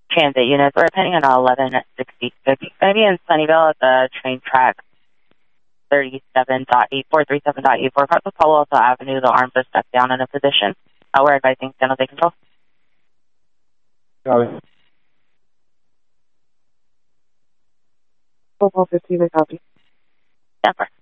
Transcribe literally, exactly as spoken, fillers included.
transit units. We're heading on eleven at sixty-six. Going to be in Sunnyvale at the train track thirty-seven point eight four, thirty-seven point eight four. Across the Palo Alto Avenue, the arms are stuck down in a position. Uh, we're advising San Jose Control. Got it. four four fifteen, copy. Denver.